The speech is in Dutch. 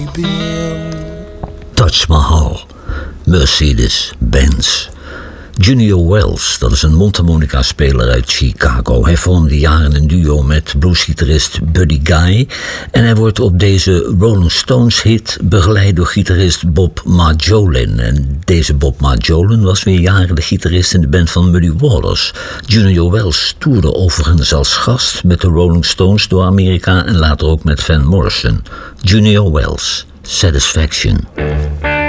Taj Mahal, Mercedes-Benz. Junior Wells, dat is een mondharmonica-speler uit Chicago. Hij vormde jaren een duo met bluesgitarist Buddy Guy. En hij wordt op deze Rolling Stones-hit begeleid door gitarist Bob Marjolin. En deze Bob Marjolin was weer jaren de gitarist in de band van Muddy Waters. Junior Wells toerde overigens als gast met de Rolling Stones door Amerika en later ook met Van Morrison. Junior Wells, Satisfaction.